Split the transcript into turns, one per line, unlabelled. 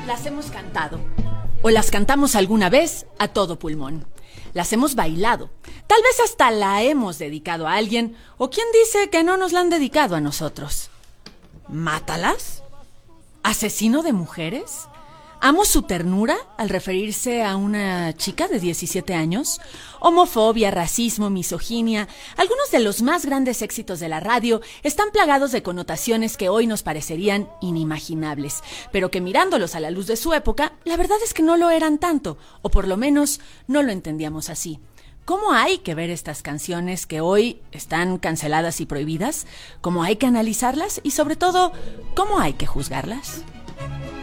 las hemos cantado. O las cantamos alguna vez a todo pulmón. Las hemos bailado. Tal vez hasta la hemos dedicado a alguien. ¿O quién dice que no nos la han dedicado a nosotros? ¿Mátalas? ¿Asesino de mujeres? ¿Amo su ternura al referirse a una chica de 17 años? Homofobia, racismo, misoginia. Algunos de los más grandes éxitos de la radio están plagados de connotaciones que hoy nos parecerían inimaginables, pero que mirándolos a la luz de su época, la verdad es que no lo eran tanto, o por lo menos no lo entendíamos así. ¿Cómo hay que ver estas canciones que hoy están canceladas y prohibidas? ¿Cómo hay que analizarlas? Y sobre todo, ¿cómo hay que juzgarlas?